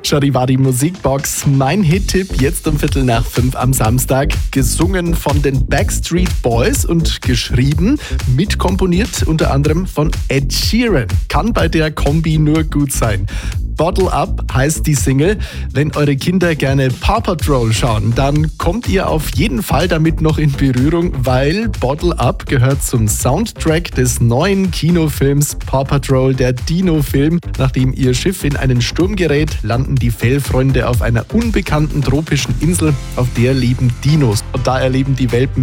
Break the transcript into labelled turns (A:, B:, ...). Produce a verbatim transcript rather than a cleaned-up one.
A: Charivari Musikbox. Mein Hit-Tipp jetzt um Viertel nach fünf am Samstag. Gesungen von den Backstreet Boys und geschrieben, mitkomponiert unter anderem von Ed Sheeran. Kann bei der Kombi nur gut sein. Bottle Up heißt die Single. Wenn eure Kinder gerne Paw Patrol schauen, dann kommt ihr auf jeden Fall damit noch in Berührung, weil Bottle Up gehört zum Soundtrack des neuen Kinofilms Paw Patrol, der Dino-Film. Nachdem ihr Schiff in einen Sturm gerät, landen die Fellfreunde auf einer unbekannten tropischen Insel, auf der leben Dinos. Und da erleben die Welpen